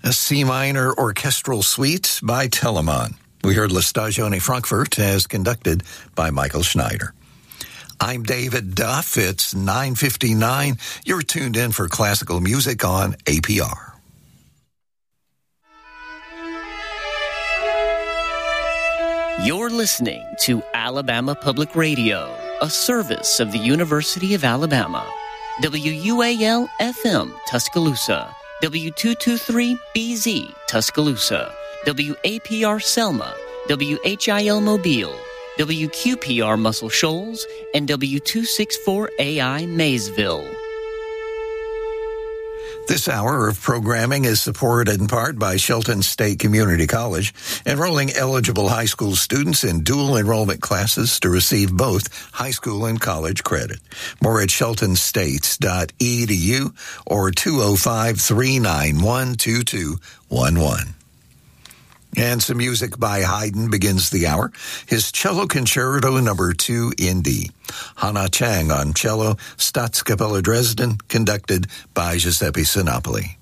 a C minor orchestral suite by Telemann. We heard La Stagione Frankfurt as conducted by Michael Schneider. I'm David Duff. It's 9:59. You're tuned in for classical music on APR. You're listening to Alabama Public Radio, a service of the University of Alabama. WUAL-FM Tuscaloosa, W223BZ Tuscaloosa, WAPR Selma, WHIL Mobile, WQPR Muscle Shoals, and W264AI Maysville. This hour of programming is supported in part by Shelton State Community College, enrolling eligible high school students in dual enrollment classes to receive both high school and college credit. More at sheltonstates.edu or 205-391-2211. And some music by Haydn begins the hour. His Cello Concerto No. 2 in D. Hannah Chang on cello, Staatskapelle Dresden, conducted by Giuseppe Sinopoli.